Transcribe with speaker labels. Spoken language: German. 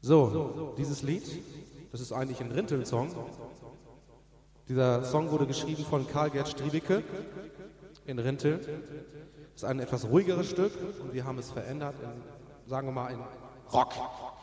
Speaker 1: So, dieses Lied, das ist eigentlich ein Rinteln-Song. Dieser Song wurde geschrieben von Karl-Gerd Striebicke in Rinteln. Das ist ein etwas ruhigeres Stück und wir haben es verändert in, sagen wir mal, in Rock.